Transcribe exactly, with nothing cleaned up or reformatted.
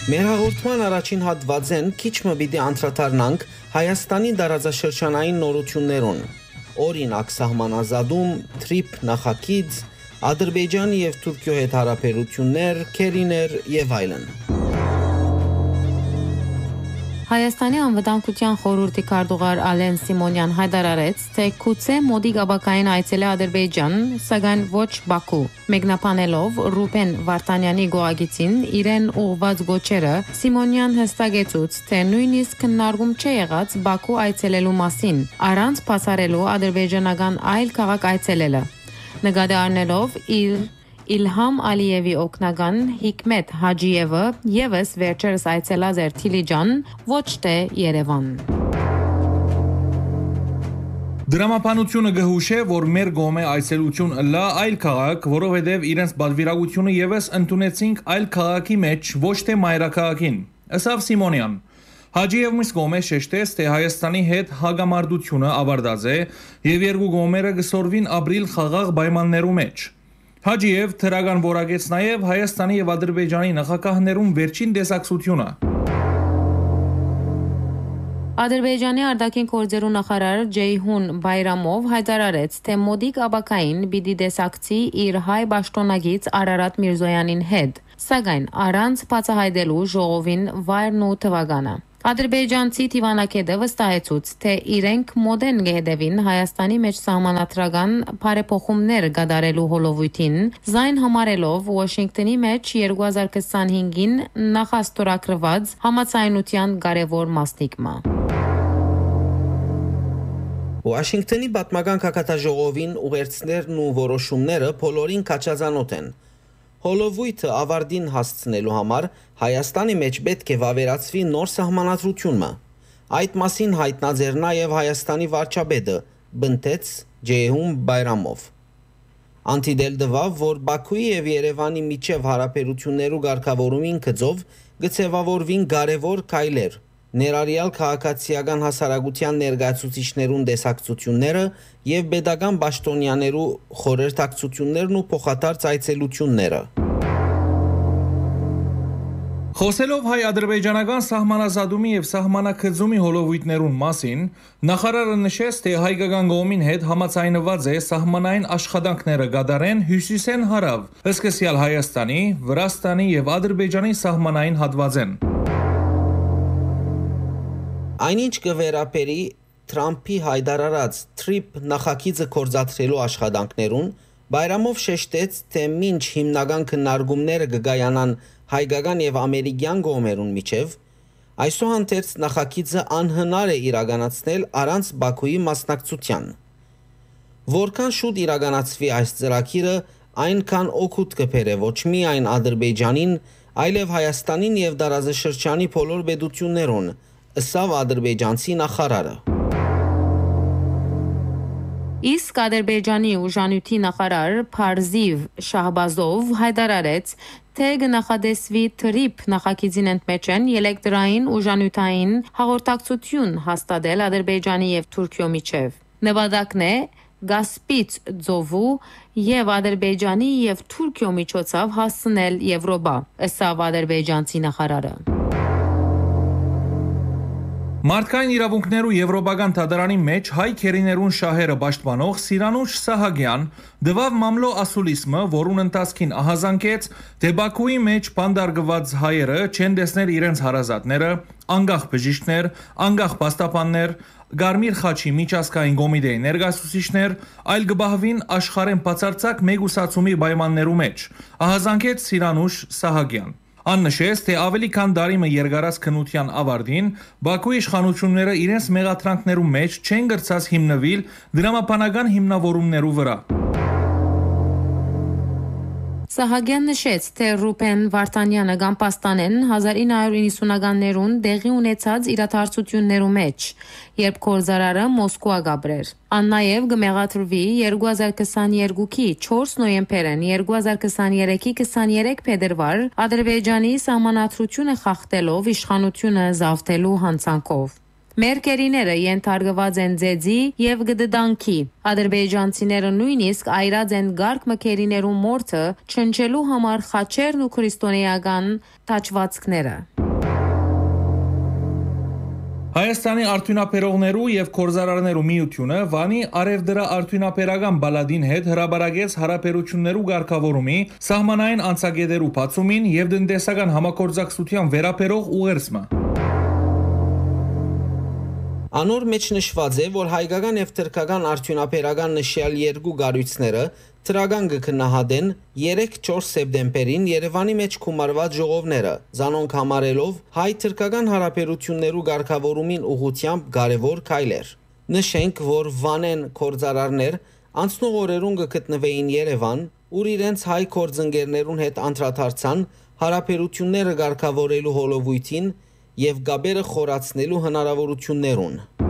Մեր հաղորդման առաջին հատվածեն քիչ մը պիտի անդրադառնանք Հայաստանի դարաձաշրջանային նորություններուն։ Օրինակ սահմանազատում, թրիփ նախագիծ, Ադրբեջանի եւ Թուրքիո հետ հարաբերություններ, քերիներ եւ այլն։ Հայաստանի անվտանգության խորհրդի քարտուղար Ալեն Սիմոնյան հայտարարեց, թե գուցե մոդիկ ապագային այցել է Ադրբեջան, սակայն ոչ Բաքու։ Մեկնաբանելով Ռուբեն Վարդանյանի գոհագիծին իրեն ուղղված գոչերը, Սիմոնյան հստակեցուց, թե նույնիսկ քննարկում չի եղած Բաքու այցելելու մասին, առանց բացառելու ադրբեջանական այլ քաղաք այցելելը։ Նկատի առնելով իր Իլհամ Ալիևի օգնական Հիկմետ Հաջիևը եւս վերջերս այցելած էր Թիլիջան, ոչ թե Երևան։ Դրամապանությունը գհուշե, որ մեր գոմե այցելություն լա այլ քաղաք, որովհետև իրենց բادվիրագությունը եւս ընդունեցինք այլ քաղաքի մեջ, ոչ թե մայրաքաղաքին։ Ըսավ Սիմոնյան։ Հաջիև միս գոմե շեշտեց, թե Հայաստանի հետ հագամարտությունը ավարտած է եւ երկու գոմերը գսորվին ապրիլ խաղաղ պայմաններու մեջ։ Հաջիև թրագան որակեց նաև Հայաստանի եւ Ադրբեջանի նախագահներուն վերջին տեսակցությունը։ Ադրբեջանի արտաքին գործերու նախարար Ջեյհուն Բայրամով հայտարարեց, թե մոդիկ ապագային պիտի տեսակցի իր հայ պաշտոնագից Արարատ Միրզոյանին հետ, սակայն առանց բացահայտելու ժողովին վայրն ու թվականը։ Ադրբեջանցի Թիվանակեդը վստահեցուց, թե իրենք մոդեն գեհդևին Հայաստանի մեջ սահմանադրական բարեփոխումներ կատարելու հոլովույթին, զայն համարելով Վաշինգտոնի մեջ երկու հազար քսանհինգին նախաստորագրված համաձայնության կարևոր մասնիկը։ Վաշինգտոնի պատմական քաղաքաժողովին ուղերձներն ու որոշումները բոլորին քաջազանոթ են։ Հոլովույթը ավարտին հասցնելու համար Հայաստանի մեջ պետք է վավերացվի նոր սահմանադրությունը։ Այդ մասին հայտնած էր նաև Հայաստանի վարչապետը, բնտեց Ջեյհուն Բայրամով։ Անտիդել դվավ, որ Բաքուի եւ Երևանի միջև հարաբերություններու ղեկավարումին գծով գծեվավորվին կարևոր քայլեր, ներառյալ քաղաքացիական հասարակության ներկայացուցիչներուն տեսակցությունները եւ pedagogan պաշտոնյաներու խորհրդակցություններն ու փոխադարձ այցելությունները։ Խոսելով հայ-ադրբեջանական սահմանազատումի եւ սահմանակցումի հոլովույթներուն մասին, նախարարը նշեց, թե հայկական կողմին հետ համաձայնված է սահմանային աշխատանքները կատարեն հյուսիսեն հարավ, սկսյալ Հայաստանի, Վրաստանի եւ Ադրբեջանի սահմանային հատվածեն։ Այնինչ կվերապերի Թրամփի հայտարարած թրիփ նախագիծը կորզաթրելու աշխատանքներուն, Բայրամով շեշտեց, թե մինչ հիմնական քննարկումները կգայանան հայկական եւ ամերիկյան կողմերուն միջև, այսուհանդերձ նախագիծը անհնար է իրականացնել առանց Բաքուի մասնակցության։ Որքան շուտ իրականացվի այս ծրագիրը, այնքան օգուտ կբերե ոչ միայն Ադրբեջանին, այլև Հայաստանին եւ դարաշրջանի բոլոր պետություններուն, ըսավ ադրբեջանցի նախարարը։ Իսկ Ադրբեջանի ուժանույթի նախարար Փարզիվ Շահբազով հայտարարեց, թե կնախադեсվի թրիփ նախագիծին ընդմեջեն էլեկտրային ուժանյութային հաղորդակցություն հաստատել Ադրբեջանի եւ Թուրքիո միջև։ Նպատակն է Գասպից ծովու եւ Ադրբեջանի եւ Թուրքիո միջոցով հասցնել Եվրոպա, ըստ ադրբեջանցի նախարարը։ Մարդկային իրավունքներու եվրոպական թատրոնի մեջ հայ քերիներուն շահերը պաշտպանող Սիրանուշ Սահագյան դվավ մամլո ասուլիսմը, որուն ընթացքին ահազանգեց, թե Բաքուի մեջ բանդարգված հայերը չեն տեսնել իրենց հարազատները, անկախ բժիշկներ, անկախ պաստապաններ, Գարմիր խաչի միջազգային կոմիտեի ներկայացուցիչներ, այլ գբահվին աշխարհեն բացարձակ մեգուսացումի պայմաններու մեջ, ահազանգեց Սիրանուշ Սահագյան։ Աննշեց, թե ավելի քան դարիմը երկարած քննության ավարտին Բաքուի իշխանությունները իրենց մեղադրանքներու մեջ չեն գրծած հիմնվել դրամապանական հիմնավորումներու վրա։ Սահագյան նշեց, թե Ռուբեն Վարդանյանը Գամպաստանեն հազար ինը հարյուր իննսունականներուն դեղի ունեցած իրադարձություններու մեջ, երբ գործարարը Մոսկվա գաբրեր։ Ան նաև կմեղադրվի երկու հազար քսաներկուքի չորս նոյեմբերին երկու հազար քսաներեքի քսաներեք փետրվար Ադրբեջանի սահմանադրությունը խախտելով իշխանությունը զավթելու հանցանքով։ Մեր կերիները ենթարկված են ձեզի եւ գդդանքի։ Ադրբեջանցիները նույնիսկ այրած են գարկ մկերիներու մորթը չնչելու համար խաչերն ու քրիստոնեական թաչվածքները։ Հայաստանի արդյունաբերողներու եւ կորզարարներու միությունը Վանի արևդրա արդյունաբերական բալադին հետ հրաբարագեց հարաբերություններու ղեկավարումի սահմանային անցագետերու բացումին եւ տնտեսական համագործակցության վերաբերող ուղերձը։ Անոր մեջ նշված է, որ հայկական եւ թրքական արդյունաբերական նշյալ երկու գարույցները թրական կքննահատեն երեք-չորս սեպտեմբերին Երևանի մեջ կումարված ժողովները, զանոնք համարելով հայ-թրքական հարաբերություններու ղեկավարումին ուղղությամբ կարևոր քայլեր։ Նշենք, որ Վանեն կորզարարներ անցնող օրերուն կգտնվեին Երևան, ուր իրենց հայ կորձընկերներուն հետ անդրադարձան հարաբերությունները ղեկավարելու հոլովույթին եւ գաբերը խորացնելու հնարավորություններուն։